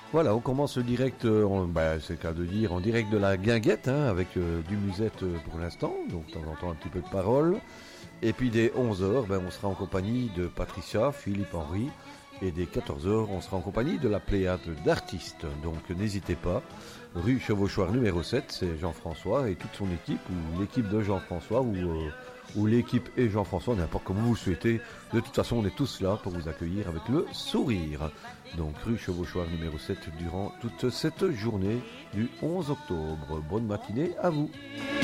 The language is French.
Voilà, on commence le direct, c'est le cas de dire, en direct de la guinguette, hein, avec du musette pour l'instant, donc de temps en temps un petit peu de parole. Et puis dès 11 heures, on sera en compagnie de Patricia, Philippe Henry. Et dès 14 heures, on sera en compagnie de la pléiade d'artistes. Donc n'hésitez pas, rue Chevauchoir numéro 7, c'est Jean-François et toute son équipe, ou l'équipe de Jean-François, ou l'équipe et Jean-François, n'importe comme vous le souhaitez. De toute façon, on est tous là pour vous accueillir avec le sourire. Donc rue Chevauchoir numéro 7 durant toute cette journée du 11 octobre. Bonne matinée à vous.